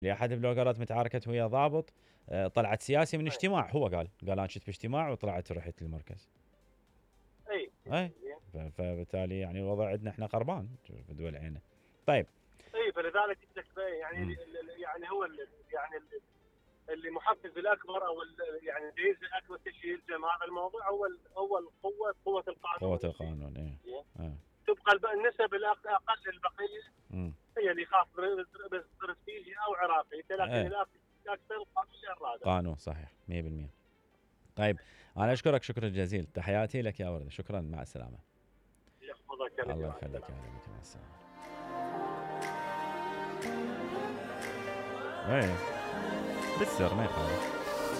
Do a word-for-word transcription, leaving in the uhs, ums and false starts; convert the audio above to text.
لاحد البلوجرات متعاركت ويا ضابط، آه، طلعت سياسي من اي اجتماع، هو قال قال انا كنت باجتماع وطلعت ورحت للمركز. اي اي ف- فبالتالي يعني الوضع عندنا احنا خربان في دول عينه. طيب. اي فلذلك قلت لك يعني امم ال- ال- يعني هو ال- يعني ال- اللي محفز الاكبر او ال- يعني اللي يلزم اكبر شيء يلزم هذا الموضوع هو ال- هو القوه قوه قوة القانون اللي القانون ايه. زين. اه. تبقى الب- النسب الأق- اقل البقيه امم هي اللي يخاف بس برستيجي او عراقي، لكن ايه. الاكثر القانون الرادع. قانون صحيح مية بالمية. طيب انا اشكرك شكرا جزيلا، تحياتي لك يا ورده، شكرا، مع السلامه. يحفظك يا الله رجل، مع يخليك يا السلامه. هلا بك، مع السلامه. ايه بالسر ما يخالف.